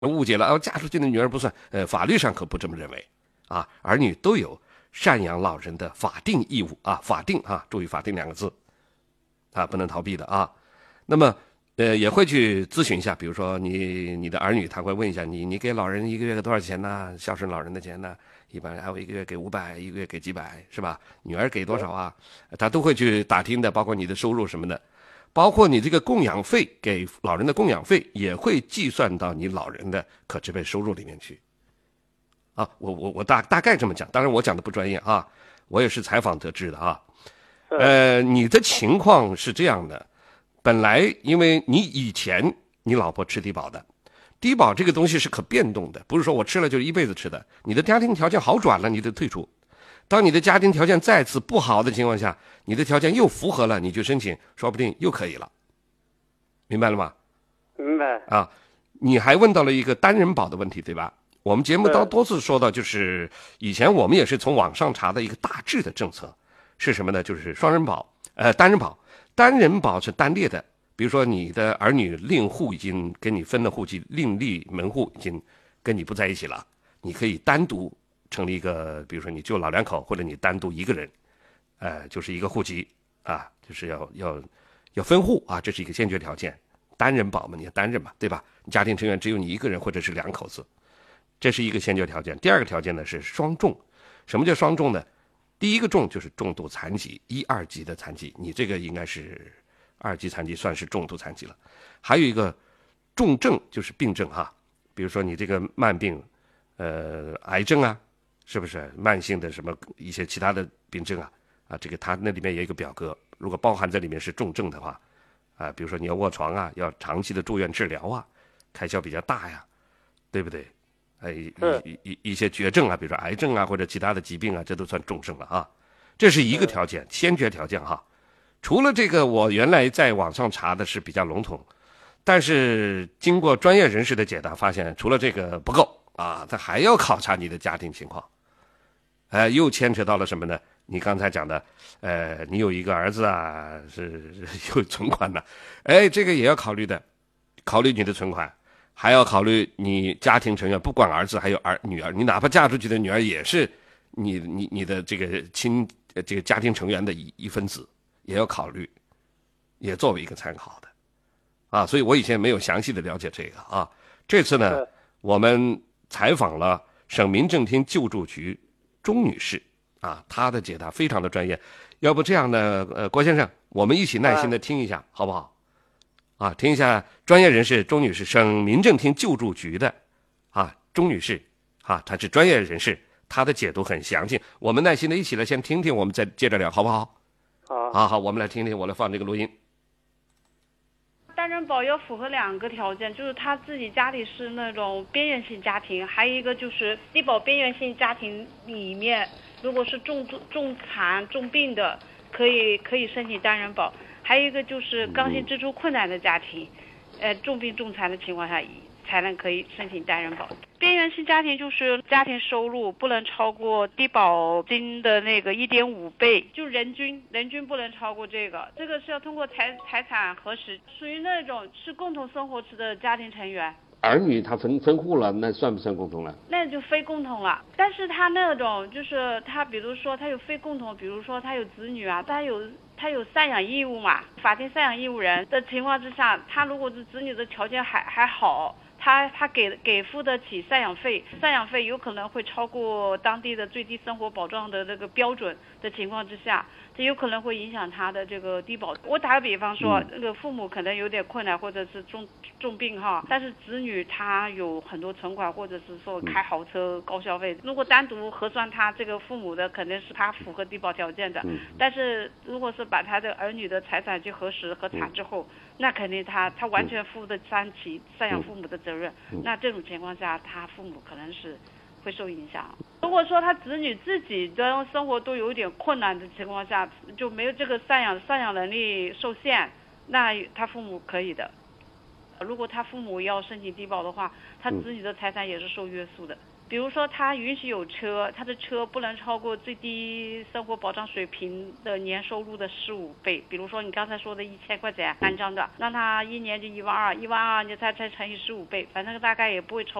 误解了嫁出去的女儿不算，法律上可不这么认为啊，儿女都有赡养老人的法定义务啊，法定啊，注意法定两个字啊，不能逃避的啊。那么也会去咨询一下，比如说你的儿女他会问一下你给老人一个月给多少钱呢？孝顺老人的钱呢？一般还有一个月给500，一个月给几百，是吧？女儿给多少啊？他都会去打听的，包括你的收入什么的，包括你这个供养费，给老人的供养费也会计算到你老人的可支配收入里面去。啊，我大概这么讲，当然我讲的不专业啊，我也是采访得知的啊。你的情况是这样的，本来因为你以前你老婆吃低保的，低保这个东西是可变动的，不是说我吃了就是一辈子吃的。你的家庭条件好转了，你得退出；当你的家庭条件再次不好的情况下，你的条件又符合了，你去申请，说不定又可以了。明白了吗？ 明白。 啊，你还问到了一个单人保的问题，对吧？我们节目多次说到，就是以前我们也是从网上查的一个大致的政策是什么呢？就是双人保，单人保。单人保是单列的，比如说你的儿女另户已经跟你分了户籍，另立门户已经跟你不在一起了，你可以单独成立一个，比如说你就老两口，或者你单独一个人，就是一个户籍啊，就是要分户啊，这是一个先决条件。单人保嘛，你要单人嘛，对吧？家庭成员只有你一个人或者是两口子，这是一个先决条件。第二个条件呢是双重。什么叫双重呢？第一个重就是重度残疾，1、2级的残疾，你这个应该是2级残疾，算是重度残疾了。还有一个重症，就是病症哈，比如说你这个慢病，癌症啊，是不是慢性的什么一些其他的病症啊？这个它那里面有一个表格，如果包含在里面是重症的话，比如说你要卧床啊，要长期的住院治疗啊，开销比较大呀，对不对？一些绝症啊，比如说癌症啊或者其他的疾病啊，这都算重症了啊。这是一个条件，先决条件哈。除了这个，我原来在网上查的是比较笼统，但是经过专业人士的解答，发现除了这个不够啊，他还要考察你的家庭情况。又牵扯到了什么呢？你刚才讲的，你有一个儿子啊，是有存款的，这个也要考虑的，考虑你的存款。还要考虑你家庭成员，不管儿子还有女儿，你哪怕嫁出去的女儿也是你的这个这个家庭成员的一分子，也要考虑，也作为一个参考的啊。所以我以前没有详细的了解这个啊。这次呢，我们采访了省民政厅救助局钟女士啊，她的解答非常的专业。要不这样呢，郭先生，我们一起耐心的听一下，好不好？啊，听一下专业人士钟女士，省民政厅救助局的钟女士她是专业人士，她的解读很详尽。我们耐心的一起来先听听，我们再接着聊，好不好？好，我们来听听，我来放这个录音。 单人保要符合2个条件，就是他自己家里是那种边缘性家庭，还有一个就是低保边缘性家庭里面，如果是重残重病的，可以申请单人保。还有一个就是刚性支出困难的家庭，重病重残的情况下才可以申请单人保。边缘性家庭就是家庭收入不能超过低保金的那个1.5倍，就人均不能超过这个是要通过财产核实，属于那种是共同生活的家庭成员。 儿女他分户了，那算不算共同了？ 那就非共同了。但是他那种就是他，比如说他有非共同，比如说他有子女啊，他有赡养义务嘛，法定赡养义务人的情况之下，他如果是子女的条件还好，他给付得起赡养费有可能会超过当地的最低生活保障的这个标准的情况之下，这有可能会影响他的这个低保。我打个比方说，那个父母可能有点困难或者是重病哈，但是子女他有很多存款或者是说开豪车高消费，如果单独核算他这个父母的，肯定是他符合低保条件的，但是如果是把他的儿女的财产去核实核查之后，那肯定他完全负得起赡养父母的责任，那这种情况下他父母可能是会受影响。如果说他子女自己的生活都有点困难的情况下，就没有这个赡养能力受限，那他父母可以的。 如果他父母要申请低保的话，他子女的财产也是受约束的。比如说他允许有车，他的车不能超过最低生活保障水平的年收入的15倍。比如说你刚才说的1000块钱安装的，那他一年就12000，12000你再乘以15倍，反正大概也不会超